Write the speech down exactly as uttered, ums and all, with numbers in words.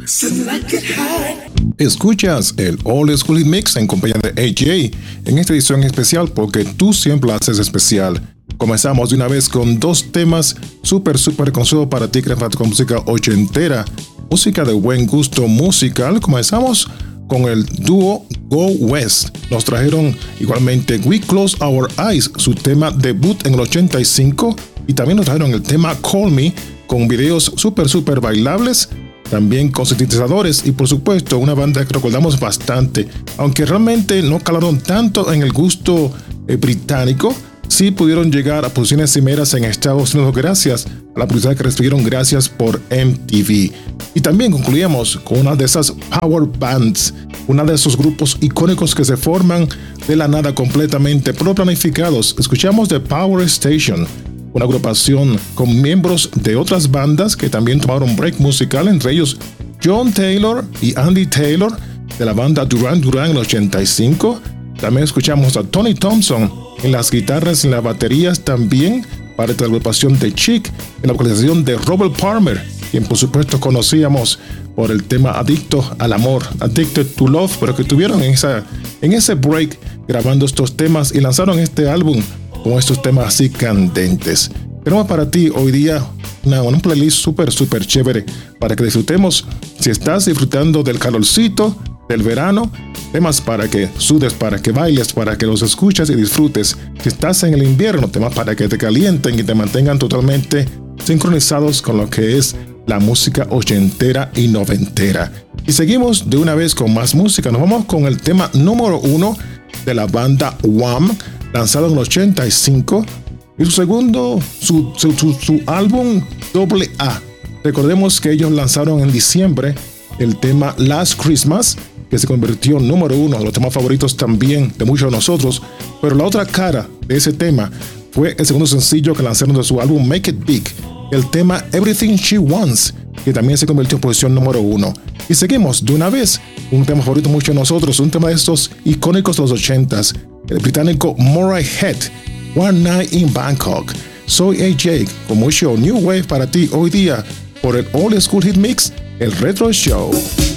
Escuchas el Old School Hit Mix en compañía de A J en esta edición especial porque tú siempre lo haces especial. Comenzamos de una vez con dos temas súper, súper conocidos para ti que eres con música ochentera, música de buen gusto musical. Comenzamos con el dúo Go West. Nos trajeron igualmente We Close Our Eyes, su tema debut en el ochenta y cinco, y también nos trajeron el tema Call Me, con videos súper, súper bailables, también con sintetizadores y por supuesto una banda que recordamos bastante, aunque realmente no calaron tanto en el gusto eh, británico. Sí pudieron llegar a posiciones cimeras en Estados Unidos gracias a la publicidad que recibieron gracias por M T V. Y también concluíamos con una de esas power bands, una de esos grupos icónicos que se forman de la nada completamente, pero planificados. Escuchamos The Power Station, una agrupación con miembros de otras bandas que también tomaron break musical, entre ellos John Taylor y Andy Taylor de la banda Duran Duran en el ochenta y cinco. También escuchamos a Tony Thompson en las guitarras y en las baterías, también para esta agrupación de Chic, en la vocalización de Robert Palmer, quien por supuesto conocíamos por el tema Adicto al Amor, Addicted to Love, pero que tuvieron en, esa, en ese break grabando estos temas y lanzaron este álbum con estos temas así candentes. Tenemos para ti hoy día una, una playlist súper, súper chévere para que disfrutemos. Si estás disfrutando del calorcito, del verano, temas para que sudes, para que bailes, para que los escuches y disfrutes. Si estás en el invierno, temas para que te calienten y te mantengan totalmente sincronizados con lo que es la música ochentera y noventera. Y seguimos de una vez con más música. Nos vamos con el tema número uno de la banda Wham, lanzado en el ochenta y cinco, y su segundo, su, su, su, su álbum doble A. Recordemos que ellos lanzaron en diciembre el tema Last Christmas, que se convirtió en número uno de los temas favoritos también de muchos de nosotros, pero la otra cara de ese tema fue el segundo sencillo que lanzaron de su álbum Make It Big, el tema Everything She Wants, que también se convirtió en posición número uno. Y seguimos de una vez, un tema favorito de muchos de nosotros, un tema de estos icónicos de los ochentas, el británico Murray Head, One Night in Bangkok. Soy A J con mucho New Wave para ti hoy día por el Old School Hit Mix, el Retro Show.